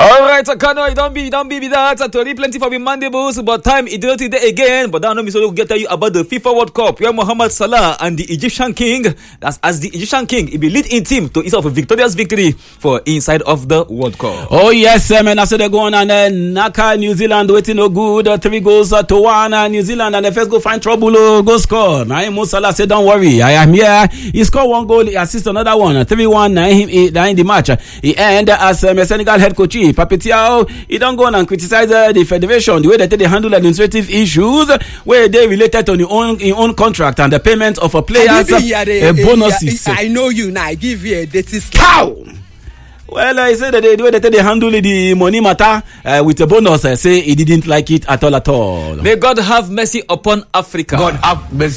All right, Kano, don't be that. Tori plenty for me mandibles, but time it don't today again. But now, no, so we'll get tell you about the FIFA World Cup where Mohamed Salah and the Egyptian King, that's as the Egyptian King, he be lead in team to ease off a victorious victory for inside of the World Cup. Oh yes, man. After they go on and Naka New Zealand waiting no good, 3-1. New Zealand and the first go find trouble, go score. Now Salah said, "Don't worry, I am here." He scored one goal, he assist another one, 3-1. Now in the match, he end as Senegal head coach Papetiao. He don't go on and criticize the federation the way that they handle administrative issues where they related to in own contract and the payment of a players bonuses. I know you now. I give you a dirty cow. Well, he said that the way that they handle the money matter with a bonus, say he didn't like it at all. May God have mercy upon Africa. God have mercy.